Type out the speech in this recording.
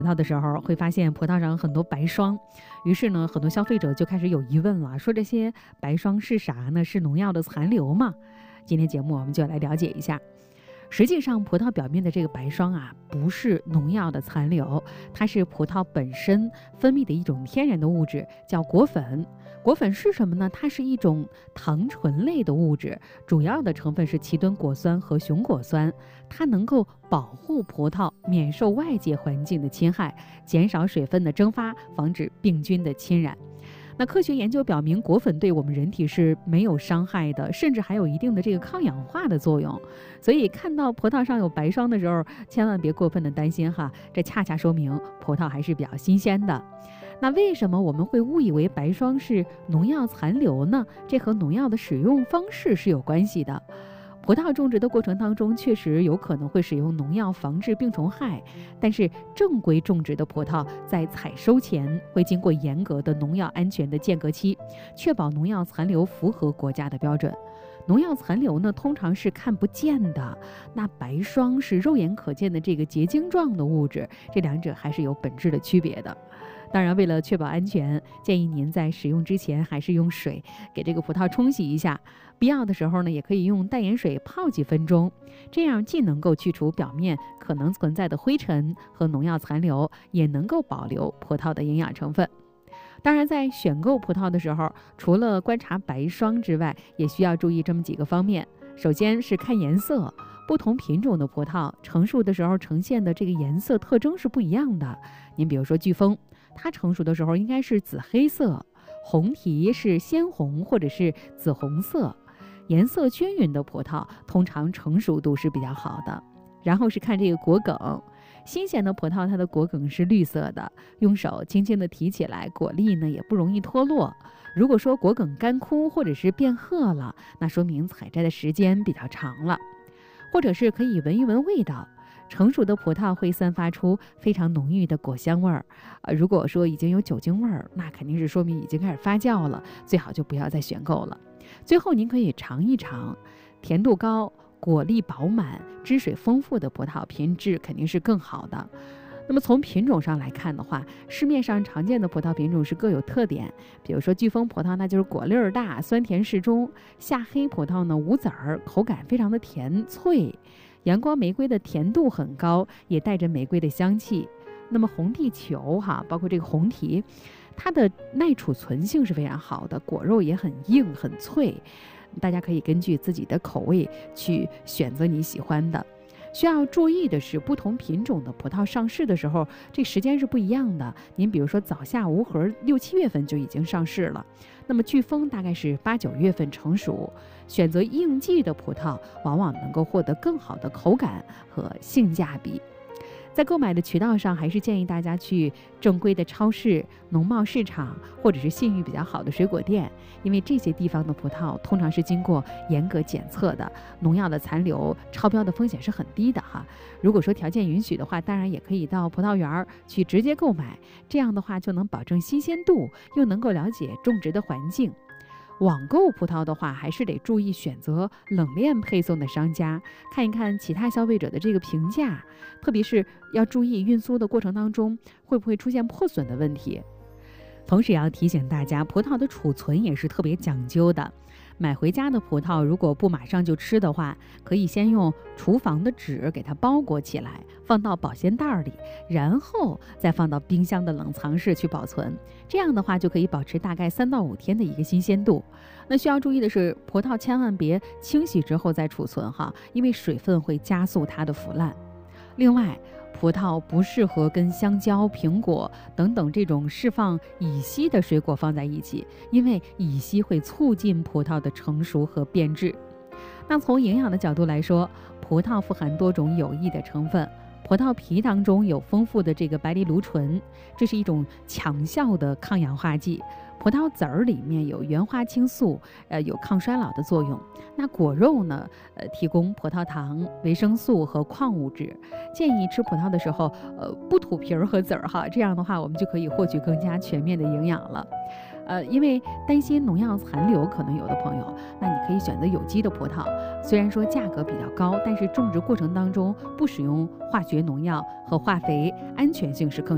葡萄的时候会发现葡萄上很多白霜，于是呢，很多消费者就开始有疑问了，说这些白霜是啥呢？是农药的残留吗？今天节目我们就来了解一下。实际上，葡萄表面的这个白霜啊，不是农药的残留，它是葡萄本身分泌的一种天然的物质，叫果粉。果粉是什么呢？它是一种糖醇类的物质，主要的成分是奇敦果酸和熊果酸，它能够保护葡萄免受外界环境的侵害，减少水分的蒸发，防止病菌的侵染。那科学研究表明，果粉对我们人体是没有伤害的，甚至还有一定的这个抗氧化的作用。所以看到葡萄上有白霜的时候，千万别过分的担心哈，这恰恰说明葡萄还是比较新鲜的。那为什么我们会误以为白霜是农药残留呢？这和农药的使用方式是有关系的。葡萄种植的过程当中，确实有可能会使用农药防治病虫害，但是正规种植的葡萄在采收前会经过严格的农药安全的间隔期，确保农药残留符合国家的标准。农药残留呢，通常是看不见的，那白霜是肉眼可见的这个结晶状的物质，这两者还是有本质的区别的。当然，为了确保安全，建议您在使用之前还是用水给这个葡萄冲洗一下，必要的时候呢，也可以用淡盐水泡几分钟，这样既能够去除表面可能存在的灰尘和农药残留，也能够保留葡萄的营养成分。当然，在选购葡萄的时候，除了观察白霜之外，也需要注意这么几个方面。首先是看颜色，不同品种的葡萄成熟的时候呈现的这个颜色特征是不一样的。您比如说飓风，它成熟的时候应该是紫黑色，红提是鲜红或者是紫红色。颜色均匀的葡萄通常成熟度是比较好的。然后是看这个果梗，新鲜的葡萄它的果梗是绿色的，用手轻轻地提起来，果粒呢也不容易脱落。如果说果梗干枯或者是变褐了，那说明采摘的时间比较长了。或者是可以闻一闻味道，成熟的葡萄会散发出非常浓郁的果香味儿，如果说已经有酒精味儿，那肯定是说明已经开始发酵了，最好就不要再选购了。最后您可以尝一尝，甜度高、果粒饱满、汁水丰富的葡萄品质肯定是更好的。那么从品种上来看的话，市面上常见的葡萄品种是各有特点，比如说飓风葡萄，那就是果粒儿大，酸甜适中；夏黑葡萄呢，无籽儿，口感非常的甜脆；阳光玫瑰的甜度很高，也带着玫瑰的香气。那么红地球包括这个红提，它的耐储存性是非常好的，果肉也很硬很脆。大家可以根据自己的口味去选择你喜欢的。需要注意的是，不同品种的葡萄上市的时候，这时间是不一样的。您比如说早夏无核6、7月份就已经上市了，那么飓风大概是8、9月份成熟。选择应季的葡萄，往往能够获得更好的口感和性价比。在购买的渠道上，还是建议大家去正规的超市、农贸市场，或者是信誉比较好的水果店，因为这些地方的葡萄通常是经过严格检测的，农药的残留、超标的风险是很低的哈。如果说条件允许的话，当然也可以到葡萄园去直接购买，这样的话就能保证新鲜度，又能够了解种植的环境。网购葡萄的话，还是得注意选择冷链配送的商家，看一看其他消费者的这个评价，特别是要注意运输的过程当中会不会出现破损的问题。同时也要提醒大家，葡萄的储存也是特别讲究的。买回家的葡萄如果不马上就吃的话，可以先用厨房的纸给它包裹起来，放到保鲜袋里，然后再放到冰箱的冷藏室去保存。这样的话就可以保持大概3到5天的一个新鲜度。那需要注意的是，葡萄千万别清洗之后再储存因为水分会加速它的腐烂。另外，葡萄不适合跟香蕉、苹果等等这种释放乙烯的水果放在一起，因为乙烯会促进葡萄的成熟和变质。那从营养的角度来说，葡萄富含多种有益的成分。葡萄皮当中有丰富的这个白藜芦醇，这是一种强效的抗氧化剂。葡萄籽儿里面有原花青素，有抗衰老的作用。那果肉呢，提供葡萄糖、维生素和矿物质。建议吃葡萄的时候，不吐皮儿和籽儿这样的话我们就可以获取更加全面的营养了。因为担心农药残留，可能有的朋友，那你可以选择有机的葡萄。虽然说价格比较高，但是种植过程当中不使用化学农药和化肥，安全性是更